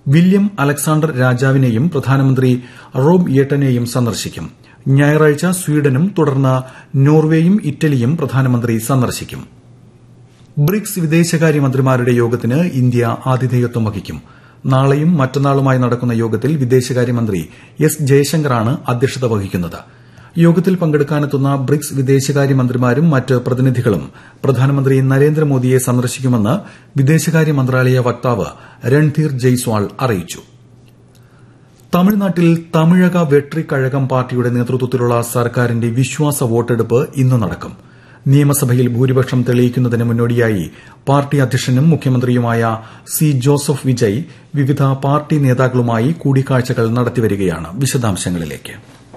William Alexander രാജാവിനെയും പ്രധാനമന്ത്രി Rob യെട്ടനെയും സന്ദർശിക്കും. ഞായറാഴ്ച സ്വീഡനും തുടർന്ന് നോർവേയും ഇറ്റലിയും പ്രധാനമന്ത്രി സന്ദർശിക്കും. ബ്രിക്സ് വിദേശകാര്യമന്ത്രിമാരുടെ യോഗത്തിന് ഇന്ത്യ ആതിഥേയത്വം വഹിക്കും. നാളെയും മറ്റന്നാളുമായി നടക്കുന്ന യോഗത്തിൽ വിദേശകാര്യമന്ത്രി എസ് ജയശങ്കറാണ് അധ്യക്ഷത വഹിക്കുന്നത്. യോഗത്തിൽ പങ്കെടുക്കാനെത്തുന്ന ബ്രിക്സ് വിദേശകാര്യമന്ത്രിമാരും മറ്റ് പ്രതിനിധികളും പ്രധാനമന്ത്രി നരേന്ദ്രമോദിയെ സന്ദർശിക്കുമെന്ന് വിദേശകാര്യ മന്ത്രാലയ വക്താവ് രൺധീർ ജയ്സ്വാൾ അറിയിച്ചു. തമിഴ്നാട്ടിൽ തമിഴക വെട്രിക്കഴകം പാർട്ടിയുടെ നേതൃത്വത്തിലുള്ള സർക്കാരിന്റെ വിശ്വാസ വോട്ടെടുപ്പ് ഇന്ന് നടക്കും. നിയമസഭയിൽ ഭൂരിപക്ഷം തെളിയിക്കുന്നതിന് മുന്നോടിയായി പാർട്ടി അധ്യക്ഷനും മുഖ്യമന്ത്രിയുമായ സി ജോസഫ് വിജയ് വിവിധ പാർട്ടി നേതാക്കളുമായി കൂടിക്കാഴ്ചകൾ നടത്തിവരികയാണ്. വിശദാംശങ്ങളിലേക്ക്.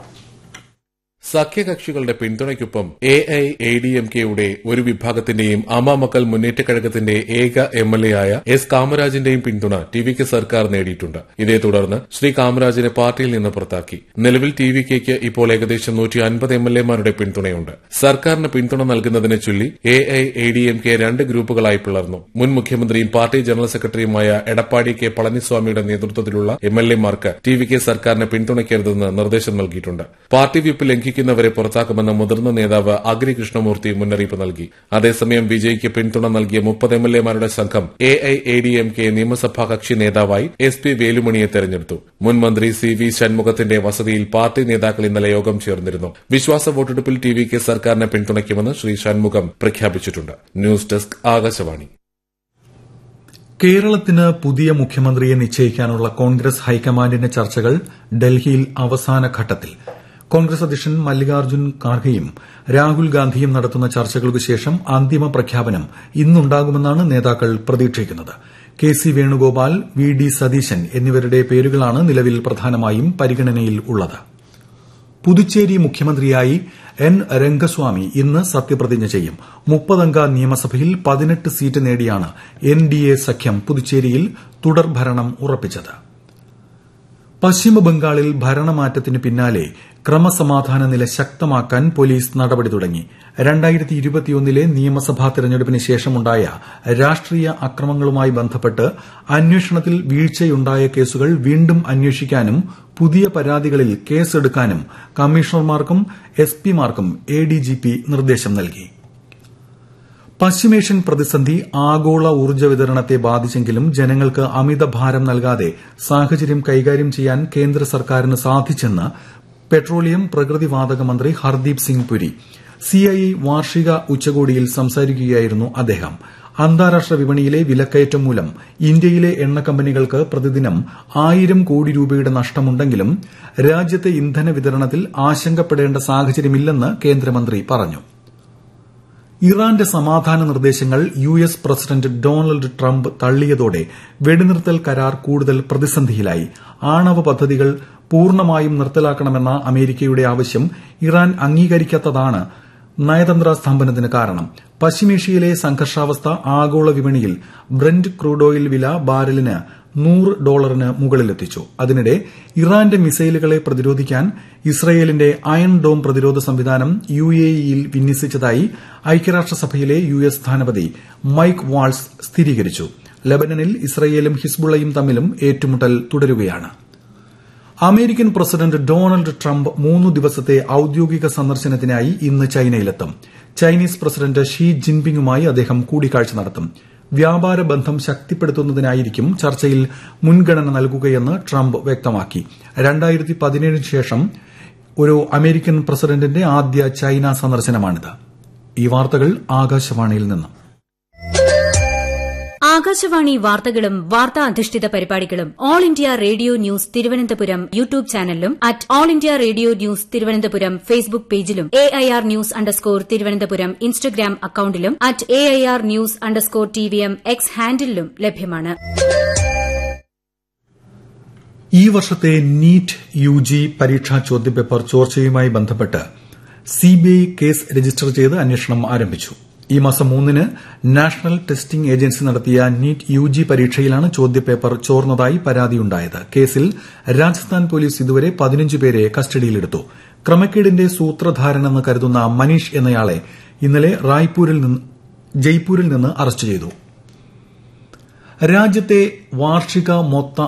സഖ്യകക്ഷികളുടെ പിന്തുണയ്ക്കൊപ്പം AIADMKയുടെ ഒരു വിഭാഗത്തിന്റെയും അമാമക്കൾ മുന്നേറ്റക്കഴകത്തിന്റെ ഏക MLA ആയ എസ് കാമരാജിന്റെയും പിന്തുണ TVK സർക്കാർ നേടിയിട്ടുണ്ട്. ഇതേ തുടർന്ന് ശ്രീ കാമരാജിനെ പാർട്ടിയിൽ നിന്ന് പുറത്താക്കി. നിലവിൽ TVKയ്ക്ക് ഇപ്പോൾ ഏകദേശം 150 MLAമാരുടെ പിന്തുണയുണ്ട്. സർക്കാരിന് പിന്തുണ നൽകുന്നതിനെ ചൊല്ലി AIADMK രണ്ട് ഗ്രൂപ്പുകളായി പിളർന്നു. മുൻ മുഖ്യമന്ത്രിയും പാർട്ടി ജനറൽ സെക്രട്ടറിയുമായ എടപ്പാടി കെ പളനിസ്വാമിയുടെ നേതൃത്വത്തിലുള്ള MLAമാർക്ക് TVK സർക്കാരിനെ പിന്തുണയ്ക്കരുതെന്ന് നിർദ്ദേശം നൽകിയിട്ടുണ്ട്. പാർട്ടി വിപ്പ് ലംഘിക്കുന്നവരെ പുറത്താക്കുമെന്ന് മുതിർന്ന നേതാവ് അഗ്രി കൃഷ്ണമൂർത്തി മുന്നറിയിപ്പ് നൽകി. അതേസമയം വിജയ്ക്ക് പിന്തുണ നൽകിയ 30 MLAമാരുടെ സംഘം AIADMK നിയമസഭാ കക്ഷി നേതാവായി SP വേലുമണിയെ തെരഞ്ഞെടുത്തു. മുൻ മന്ത്രി CV ഷൺമുഖത്തിന്റെ വസതിയിൽ പാർട്ടി നേതാക്കൾ ഇന്നലെ യോഗം ചേർന്നിരുന്നു. വിശ്വാസ വോട്ടെടുപ്പിൽ TVK സർക്കാരിനെ പിന്തുണയ്ക്കുമെന്ന് ശ്രീ ഷൺമുഖം പ്രഖ്യാപിച്ചിട്ടുണ്ട്. News desk Akashvani. കേരളത്തിന് പുതിയ മുഖ്യമന്ത്രിയെ നിശ്ചയിക്കാനുള്ള കോൺഗ്രസ് ഹൈക്കമാൻഡിന്റെ ചർച്ചകൾ ഡൽഹിയിൽ അവസാന ഘട്ടത്തിൽ. കോൺഗ്രസ് അധ്യക്ഷൻ മല്ലികാർജ്ജുൻ ഖാർഗെയും രാഹുൽ ഗാന്ധിയും നടത്തുന്ന ചർച്ചകൾക്കു ശേഷം അന്തിമ പ്രഖ്യാപനം ഇന്നുണ്ടാകുമെന്നാണ് നേതാക്കൾ പ്രതീക്ഷിക്കുന്നത്. KC വേണുഗോപാൽ, VD സതീശൻ എന്നിവരുടെ പേരുകളാണ് നിലവിൽ പ്രധാനമായും പരിഗണനയിൽ ഉള്ളത്. പുതുച്ചേരി മുഖ്യമന്ത്രിയായി N രംഗസ്വാമി ഇന്ന് സത്യപ്രതിജ്ഞ ചെയ്യും. 30-അംഗ നിയമസഭയിൽ 18 സീറ്റ് നേടിയാണ് NDA സഖ്യം പുതുച്ചേരിയിൽ തുടർഭരണം ഉറപ്പിച്ചത്. പശ്ചിമബംഗാളിൽ ഭരണമാറ്റത്തിന് പിന്നാലെ ക്രമസമാധാന നില ശക്തമാക്കാൻ പോലീസ് നടപടി തുടങ്ങി. 2021 നിയമസഭാ തെരഞ്ഞെടുപ്പിന് ശേഷമുണ്ടായ രാഷ്ട്രീയ അക്രമങ്ങളുമായി ബന്ധപ്പെട്ട് അന്വേഷണത്തിൽ വീഴ്ചയുണ്ടായ കേസുകൾ വീണ്ടും അന്വേഷിക്കാനും പുതിയ പരാതികളിൽ കേസെടുക്കാനും കമ്മീഷണർമാർക്കും SP-മാർക്കും ADGP നിർദ്ദേശം നൽകി. പശ്ചിമേഷ്യൻ പ്രതിസന്ധി ആഗോള ഊർജ്ജ വിതരണത്തെ ബാധിച്ചെങ്കിലും ജനങ്ങൾക്ക് അമിതഭാരം നൽകാതെ സാഹചര്യം കൈകാര്യം ചെയ്യാൻ കേന്ദ്ര സർക്കാരിന് സാധിച്ചെന്ന് പെട്രോളിയം പ്രകൃതിവാതക മന്ത്രി ഹർദീപ് സിംഗ് പുരി. CII വാർഷിക ഉച്ചകോടിയിൽ സംസാരിക്കുകയായിരുന്നു അദ്ദേഹം. അന്താരാഷ്ട്ര വിപണിയിലെ വിലക്കയറ്റം മൂലം ഇന്ത്യയിലെ എണ്ണ കമ്പനികൾക്ക് പ്രതിദിനം 1000 കോടി രൂപയുടെ നഷ്ടമുണ്ടെങ്കിലും രാജ്യത്തെ ഇന്ധന വിതരണത്തിൽ ആശങ്കപ്പെടേണ്ട സാഹചര്യമില്ലെന്ന് കേന്ദ്രമന്ത്രി പറഞ്ഞു. ഇറാന്റെ സമാധാന നിർദ്ദേശങ്ങൾ US പ്രസിഡന്റ് ഡൊണാൾഡ് ട്രംപ് തള്ളിയതോടെ വെടിനിർത്തൽ കരാർ കൂടുതൽ പ്രതിസന്ധിയിലായി. ആണവ പദ്ധതികൾ പൂർണ്ണമായും നിർത്തലാക്കണമെന്ന അമേരിക്കയുടെ ആവശ്യം ഇറാൻ അംഗീകരിക്കാത്തതാണ് നയതന്ത്ര സ്തംഭനത്തിന് കാരണം. പശ്ചിമേഷ്യയിലെ സംഘർഷാവസ്ഥ ആഗോള വിപണിയിൽ ബ്രന്റ് ക്രൂഡ് ഓയിൽ വില ബാരലിന് $100 മുകളിലെത്തിച്ചു. അതിനിടെ ഇറാന്റെ മിസൈലുകളെ പ്രതിരോധിക്കാൻ ഇസ്രയേലിന്റെ അയൺ ഡോം പ്രതിരോധ സംവിധാനം UAEയിൽ വിന്യസിച്ചതായി ഐക്യരാഷ്ട്രസഭയിലെ US സ്ഥാനപതി മൈക്ക് വാൾസ് സ്ഥിരീകരിച്ചു. ലബനനിൽ ഇസ്രയേലും ഹിസ്ബുള്ളയും തമ്മിലും ഏറ്റുമുട്ടൽ തുടരുകയാണ്. അമേരിക്കൻ പ്രസിഡന്റ് ഡൊണാൾഡ് ട്രംപ് 3 ദിവസത്തെ ഔദ്യോഗിക സന്ദർശനത്തിനായി ഇന്ന് ചൈനയിലെത്തും. ചൈനീസ് പ്രസിഡന്റ് ഷീ ജിൻപിങ്ങുമായി അദ്ദേഹം കൂടിക്കാഴ്ച നടത്തും. വ്യാപാര ബന്ധം ശക്തിപ്പെടുത്തുന്നതിനായിരിക്കും ചർച്ചയിൽ മുൻഗണന നൽകുകയെന്ന് ട്രംപ് വ്യക്തമാക്കി. 2017 ശേഷം ഒരു അമേരിക്കൻ പ്രസിഡന്റിന്റെ ആദ്യ ചൈന സന്ദർശനമാണിത്. ഈ വാർത്തകൾ ആകാശവാണിയിൽ നിന്ന്. ആകാശവാണി വാർത്തകളും വാർത്താ അധിഷ്ഠിത പരിപാടികളും all India radio news Thiruvananthapuram YouTube ചാനലിലും all India radio news Thiruvananthapuram Facebook പേജിലും AIR ന്യൂസ് _ ഇൻസ്റ്റഗ്രാം അക്കൌണ്ടിലും AIR ന്യൂസ് _ X ഹാൻഡിലും ലഭ്യമാണ്. ഈ വർഷത്തെ നീറ്റ് UG പരീക്ഷാ ചോദ്യപേപ്പർ ചോർച്ചയുമായി ബന്ധപ്പെട്ട് CBI കേസ് രജിസ്റ്റർ ചെയ്ത് അന്വേഷണം ആരംഭിച്ചു. ഈ മാസം 3-ന് നാഷണൽ ടെസ്റ്റിംഗ് ഏജൻസി നടത്തിയ നീറ്റ് UG പരീക്ഷയിലാണ് ചോദ്യപേപ്പർ ചോർന്നതായി പരാതിയുണ്ടായത്. കേസിൽ രാജസ്ഥാൻ പോലീസ് ഇതുവരെ 15 പേരെ കസ്റ്റഡിയിലെടുത്തു. ക്രമക്കേടിന്റെ സൂത്രധാരനെന്ന് കരുതുന്ന മനീഷ് എന്നയാളെ ഇന്നലെ ജയ്പൂരിൽ നിന്ന് അറസ്റ്റ് ചെയ്തു. രാജ്യത്തെ വാർഷിക മൊത്ത